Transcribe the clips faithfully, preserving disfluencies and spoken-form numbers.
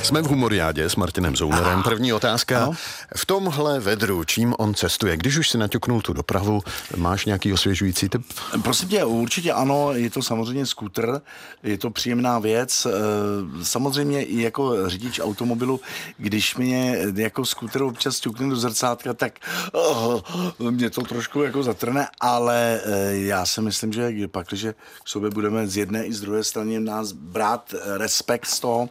Jsme v Humoriádě s Martinem Zounerem. První otázka. Ano? V tomhle vedru, čím on cestuje? Když už si naťuknul tu dopravu, máš nějaký osvěžující tip? Prosím tě, určitě ano, je to samozřejmě skútr, je to příjemná věc. Samozřejmě i jako řidič automobilu, když mě jako skútr občas ťukne do zrcátka, tak oh, mě to trošku jako zatrne, ale já si myslím, že pak, když k sobě budeme z jedné i z druhé strany nás brát respekt z toho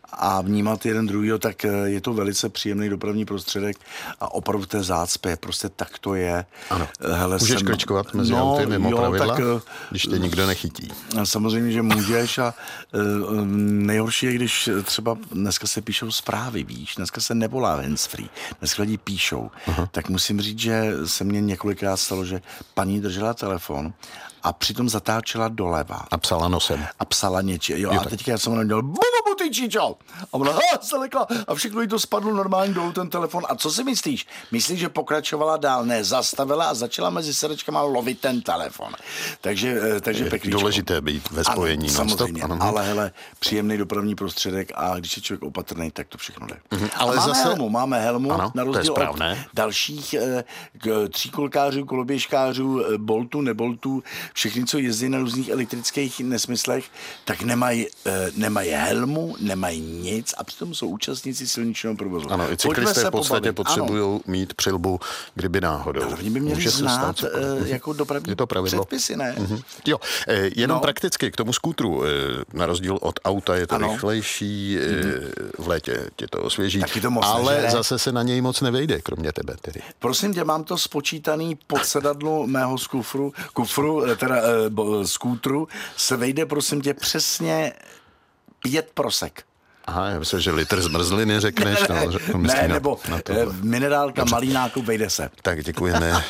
a vnímat jeden druhýho, tak je to velice příjemný dopravní prostředek a opravdu té zácpě, prostě tak to je. Ano. Hele, můžeš jsem... kličkovat mezi no, auty mimo jo, pravidla, tak, když tě nikdo nechytí. Samozřejmě, že můžeš a uh, nejhorší je, když třeba dneska se píšou zprávy, víš, dneska se nevolá handsfree, dneska lidi píšou. Uh-huh. Tak musím říct, že se mně několikrát stalo, že paní držela telefon a přitom zatáčela doleva. A psala nosem. A psala něče. Jo, jo a teďka já jsem ona dělal bubu ty číčo. A ona se lekla a všechno jí to spadlo normálně dolů ten telefon. A co si myslíš? Myslíš, že pokračovala dál? Ne, zastavila a začala mezi srdečkama lovit ten telefon. Takže, takže je pekličko. Důležité být ve spojení. Ano, samozřejmě, ano. Ale hele, příjemný dopravní prostředek a když je člověk opatrný, tak to všechno jde. Mm-hmm, ale máme zase... helmu, máme helmu, ano, na rozdíl od dalších eh, tříkolkářů, koloběžkářů, eh, boltů, neboltů, všichni, co jezdí na různých elektrických nesmyslech, tak nemají, eh, nemají helmu, nemají nic a přitom jsou účastníci silničního provozu. Ano, i cyklisté v podstatě potřebují mít přilbu, kdyby náhodou. Ale oni by měli Může znát stát, eh, jako dopravní předpisy, ne? Mm-hmm. Jo, eh, jenom no. prakticky k tomu skútru, eh, na rozdíl od auta je to ano. rychlejší, eh, mm-hmm. v létě tě to osvěží, to moc ale nežere. zase se na něj moc nevejde, kromě tebe tedy. Prosím tě, mám to spočítaný pod sedadlu mého skufru, kufru, teda eh, bo, skútru, se vejde, prosím tě, přesně pět prosek. Aha, já myslím, že litr zmrzliny řekneš. Ne, no, ne nebo na minerálka, malý nákup, vejde se. Tak děkujeme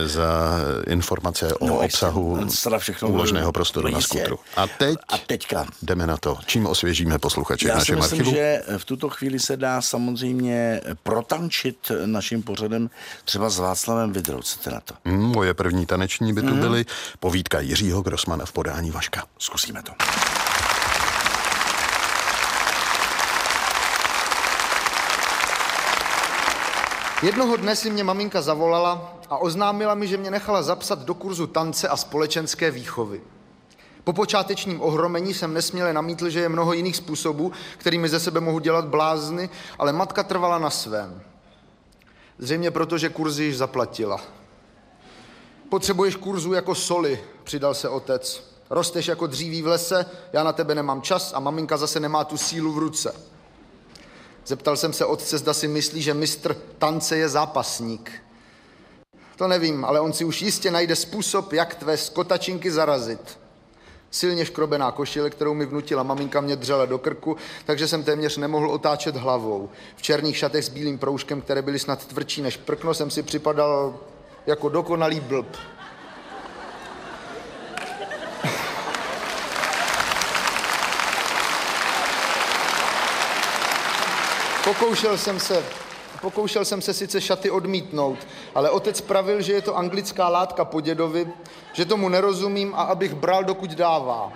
za informace o no, obsahu úložného prostoru na skútru. A teď a teďka jdeme na to, čím osvěžíme posluchače v našem myslím, archivu. Já si myslím, že v tuto chvíli se dá samozřejmě protančit naším pořadem třeba s Václavem Vydrou. Co ty na to? Mm, moje první taneční by tu mm. byly povídka Jiřího Grossmana v podání Vaška. Zkusíme to. Jednoho dne si mě maminka zavolala a oznámila mi, že mě nechala zapsat do kurzu tance a společenské výchovy. Po počátečním ohromení jsem nesměle namítl, že je mnoho jiných způsobů, kterými ze sebe mohu dělat blázny, ale matka trvala na svém. Zřejmě proto, že kurzy již zaplatila. Potřebuješ kurzu jako soli, přidal se otec. Rosteš jako dříví v lese, já na tebe nemám čas a maminka zase nemá tu sílu v ruce. Zeptal jsem se otce, zda si myslí, že mistr tance je zápasník. To nevím, ale on si už jistě najde způsob, jak tvé skotačinky zarazit. Silně škrobená košile, kterou mi vnutila maminka, mě dřela do krku, takže jsem téměř nemohl otáčet hlavou. V černých šatech s bílým proužkem, které byly snad tvrdší než prkno, jsem si připadal jako dokonalý blb. Pokoušel jsem se, pokoušel jsem se sice šaty odmítnout, ale otec pravil, že je to anglická látka po dědovi, že tomu nerozumím a abych bral, dokud dává.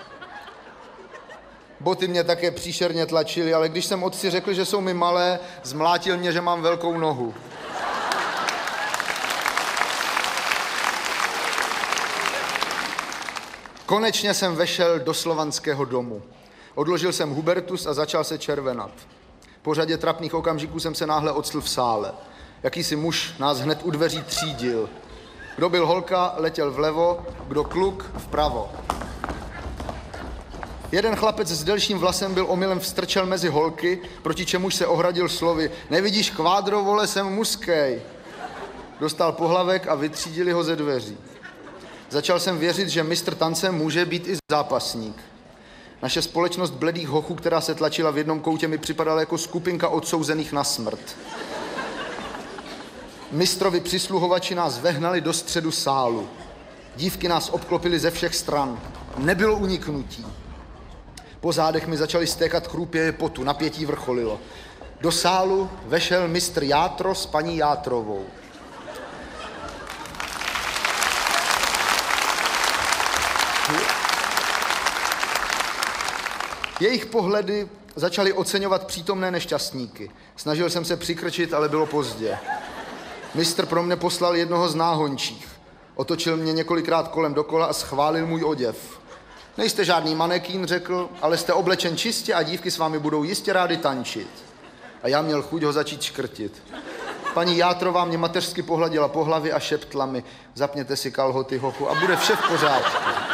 Boty mě také příšerně tlačily, ale když jsem otci řekl, že jsou mi malé, zmlátil mě, že mám velkou nohu. Konečně jsem vešel do slovanského domu. Odložil jsem hubertus a začal se červenat. Po řadě trapných okamžiků jsem se náhle octl v sále. Jakýsi muž nás hned u dveří třídil. Kdo byl holka, letěl vlevo, kdo kluk, vpravo. Jeden chlapec s delším vlasem byl omylem vstrčel mezi holky, proti čemuž se ohradil slovy: Nevidíš, kvádro, vole, jsem muskej. Dostal pohlavek a vytřídili ho ze dveří. Začal jsem věřit, že mistr tance může být i zápasník. Naše společnost bledých hochů, která se tlačila v jednom koutě, mi připadala jako skupinka odsouzených na smrt. Mistrovi přisluhovači nás vehnali do středu sálu. Dívky nás obklopily ze všech stran. Nebylo uniknutí. Po zádech mi začaly stékat chrůpěje potu, napětí vrcholilo. Do sálu vešel mistr Játro s paní Játrovou. Jejich pohledy začali oceňovat přítomné nešťastníky. Snažil jsem se přikrčit, ale bylo pozdě. Mistr pro mne poslal jednoho z náhončích. Otočil mě několikrát kolem dokola a schválil můj oděv. Nejste žádný manekín, řekl, ale jste oblečen čistě a dívky s vámi budou jistě rády tančit. A já měl chuť ho začít škrtit. Paní Játrová mě mateřsky pohladila po hlavě a šeptla mi, zapněte si kalhoty, hochu, a bude vše v pořádku.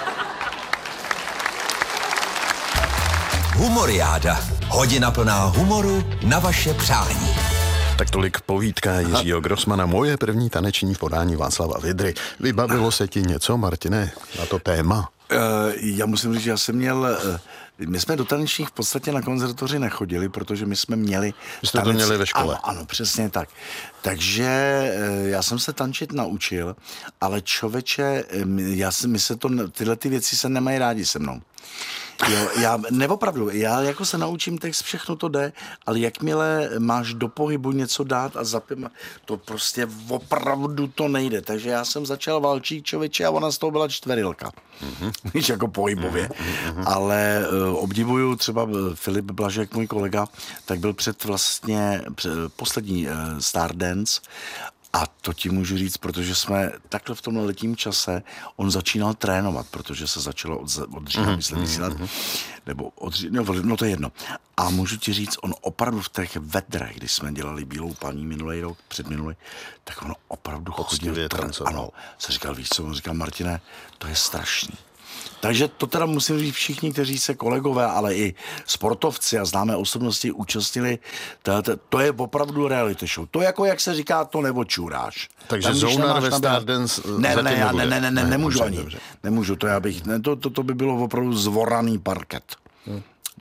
Humoriáda. Hodina plná humoru na vaše přání. Tak tolik povídka Jiřího Grossmana, moje první taneční v podání Václava Vydry. Vybavilo se ti něco, Martine, na to téma? Uh, já musím říct, že já jsem měl... Uh, my jsme do tanečních v podstatě na konzervatoři nechodili, protože my jsme měli... Vy jste tanec... to měli ve škole. Ano, ano, přesně tak. Takže uh, já jsem se tančit naučil, ale člověče, já si, my se to, tyhle ty věci se nemají rádi se mnou. Jo, já, neopravdu, já jako se naučím text, všechno to jde, ale jakmile máš do pohybu něco dát a zapím, to prostě opravdu to nejde. Takže já jsem začal Valčík, člověče, a ona z toho byla čtverilka. Mm-hmm. Víš, jako pohybově. Mm-hmm. Ale uh, obdivuju třeba Filip Blažek, můj kolega, tak byl před vlastně před, poslední uh, Stardance. A to ti můžu říct, protože jsme takhle v tomhle letním čase, on začínal trénovat, protože se začalo od, od října, mm, myslím, vysílat, mm, nebo od října, no, no to je jedno. A můžu ti říct, on opravdu v těch vedrech, když jsme dělali Bílou paní minulý rok, předminulý, tak on opravdu chodil. Ano, se říkal, víš co, on říkal, Martine, to je strašný. Takže to teda musím říct všichni, kteří se kolegové, ale i sportovci a známé osobnosti účastnili, to, to, to je opravdu reality show. To jako, jak se říká, to neočuráš. Takže Zónar ve Stardance ne, ne, já, ne, ne, ne, ne, ne, nemůžu ani. Dobře. Nemůžu, to já bych, ne, to, to, to by bylo opravdu zvoraný parket. Hmm.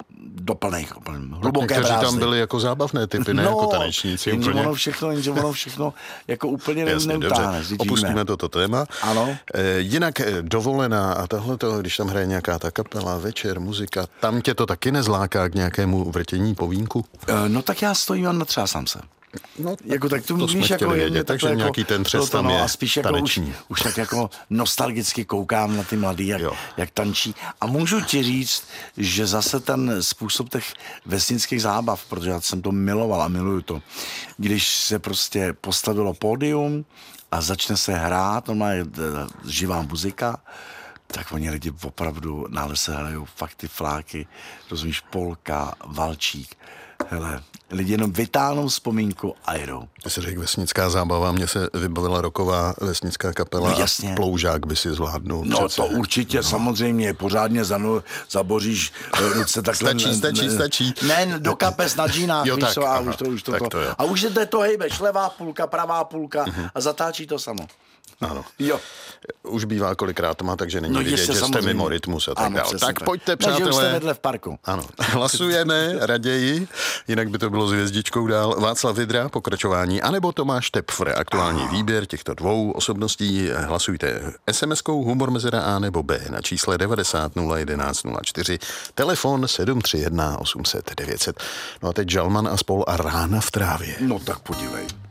Do plných, hluboké brázdy. tam byly jako zábavné typy, ne no, jako tanečníci. Jenže úplně. ono všechno, jenže ono všechno jako úplně neutáhne. Opustíme toto téma. Ano. E, jinak dovolená a tohle, když tam hraje nějaká ta kapela, večer, muzika, tam tě to taky nezláká k nějakému vrtění po vínku? E, no tak já stojím a natřásám se. No, jako, tak to, to víš, jako vědět, takže jako, nějaký ten třes tam je a spíš jako už, taneční. už tak jako nostalgicky koukám na ty mladý, jak, jak tančí. A můžu ti říct, že zase ten způsob těch vesnických zábav, protože já jsem to miloval a miluju to, když se prostě postavilo pódium a začne se hrát, normálně živá muzika, tak oni lidi opravdu nále se hrajou fakt ty fláky, rozumíš, polka, valčík. Hele, lidi jenom vytáhnou vzpomínku a jedou. Já se řekl vesnická zábava, mně se vybavila roková vesnická kapela. No, jasně. Ploužák by si zvládnul. No přece. to určitě, no. Samozřejmě, pořádně zanu, zaboříš ruce takhle. Stačí, stačí, stačí. Ne, do kapes na džínách, jo, víš tak, co, a už to, už to, tak to. to A už je to hejbeš, levá půlka, pravá půlka uh-huh. a zatáčí to samo. Ano. Jo. Už bývá kolikrát tma, takže není no, vidět, že samozřejmě. jste mimo rytmus a tak ano, dále. Tak tak pojďte, přátelé. Takže už jste vedle v parku. Ano, hlasujeme raději, jinak by to bylo s hvězdičkou dál. Václav Vydra, pokračování, anebo Tomáš Tepfr, aktuální výběr těchto dvou osobností. Hlasujte es em eskou humor mezera A nebo B na čísle devadesát nula jedenáct nula čtyři, telefon sedm tři jedna osm set devět set. No a teď Žalman a spol a Rána v trávě. No tak podívej.